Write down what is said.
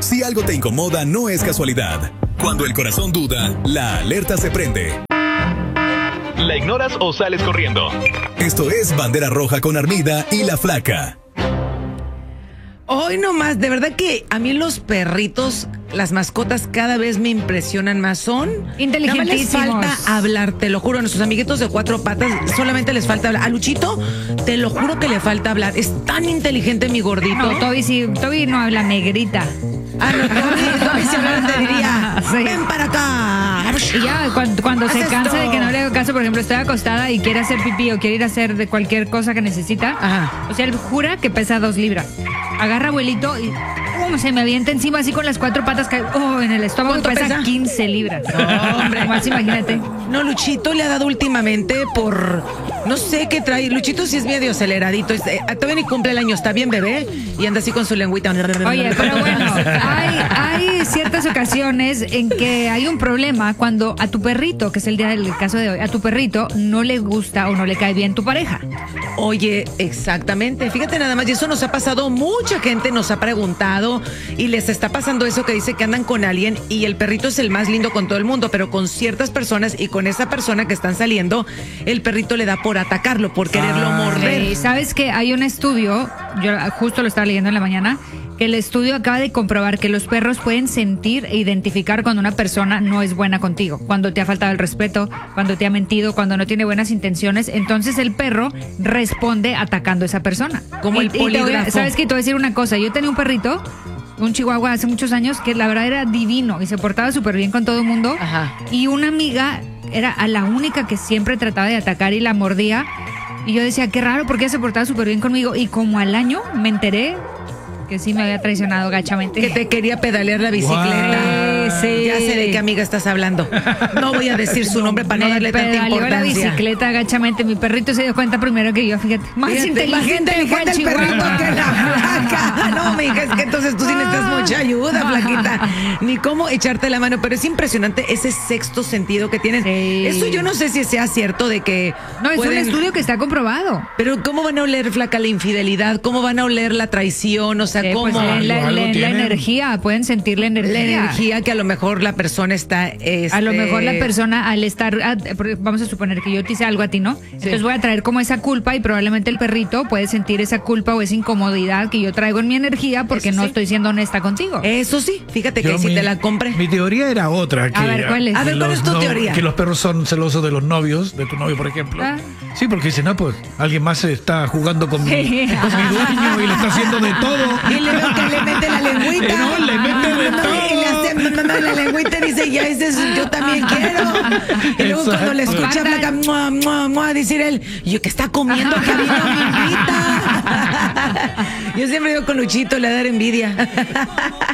Si algo te incomoda, no es casualidad. Cuando el corazón duda, la alerta se prende. ¿La ignoras o sales corriendo? Esto es Bandera Roja con Armida y La Flaca. Hoy nomás, de verdad que a mí los perritos, las mascotas cada vez me impresionan más. Son inteligentísimos. Nada más les falta hablar, te lo juro, a nuestros amiguitos de cuatro patas solamente les falta hablar. A Luchito, te lo juro que le falta hablar. Es tan inteligente mi gordito. No, Toby no habla, negrita. Ah, no, Toby si hablara te diría, Sí. ven para acá. Y ya, cuando se Haz cansa esto. de que no le hago caso, por ejemplo, estoy acostada y quiere hacer pipí o quiere ir a hacer de cualquier cosa que necesita. Ajá. O sea, él jura que pesa 2 libras. Agarra abuelito y se me avienta encima así con las 4 patas en el estómago. ¿Cuánto pesa? 15 libras. No, hombre. Más imagínate. No, Luchito le ha dado últimamente por... No sé qué trae. Luchito sí es medio aceleradito. Todavía ni cumple el año. Está bien bebé y anda así con su lengüita. Oye, pero bueno, hay ciertas ocasiones en que hay un problema cuando a tu perrito, que es el día del caso de hoy, a tu perrito no le gusta o no le cae bien tu pareja. Oye, exactamente. Fíjate nada más, y eso nos ha pasado, mucha gente nos ha preguntado y les está pasando eso que dice que andan con alguien y el perrito es el más lindo con todo el mundo, pero con ciertas personas y con esa persona que están saliendo, el perrito le da por atacarlo, por quererlo morder. ¿Sabes que hay un estudio, yo justo lo estaba leyendo en la mañana, que el estudio acaba de comprobar que los perros pueden sentir e identificar cuando una persona no es buena contigo, cuando te ha faltado el respeto, cuando te ha mentido, cuando no tiene buenas intenciones? Entonces el perro responde atacando a esa persona. Como el polígrafo. ¿Sabes qué? Te voy a decir una cosa. Yo tenía un perrito, un chihuahua hace muchos años, que la verdad era divino y se portaba súper bien con todo el mundo. Ajá. Y una amiga era a la única que siempre trataba de atacar y la mordía. Y yo decía, qué raro, porque ella se portaba súper bien conmigo. Y como al año me enteré que sí me había traicionado gachamente. Que te quería pedalear la bicicleta. Sí. Ya sé de qué amiga estás hablando. No voy a decir su nombre para no darle tanta pedaleó la importancia. bicicleta gachamente. Mi perrito se dio cuenta primero que yo, fíjate. Más Fíjate, inteligente el fue el perrito chihuahua. que la flaca. No, mija, es que entonces tú sí necesitas mucha ayuda, flaquita. Ni cómo echarte la mano, pero es impresionante ese sexto sentido que tienen. Sí. Eso yo no sé si sea cierto de que No, es un pueden- estudio que está comprobado. Pero ¿cómo van a oler, flaca, la infidelidad? ¿Cómo van a oler la traición? O sea, ¿cómo? Pues, la energía, pueden sentir la energía. La energía que a lo mejor la persona está... A lo mejor la persona al estar, vamos a suponer que yo te hice algo a ti, ¿no? Entonces voy a traer como esa culpa y probablemente el perrito puede sentir esa culpa o esa incomodidad que yo traigo en mi energía porque Eso no sí. estoy siendo honesta contigo. Eso sí, fíjate que si te la compré. Mi teoría era otra. Que, A ver, ¿cuál es? A ver, ¿cuál es tu teoría? Que los perros son celosos de los novios, de tu novio, por ejemplo. Ah. Sí, porque dicen, no, pues alguien más está jugando con mi dueño y le está haciendo de todo. Y le veo que le mete la lengüita. No, le mete de todo. Y le hace la lengüita y dice, ya ese es, yo también quiero. Y luego cuando le escucha Exacto. flaca, mua, mua, mua, decir él, yo que está comiendo, que a mí no me invita. Yo siempre digo con Luchito, le da envidia.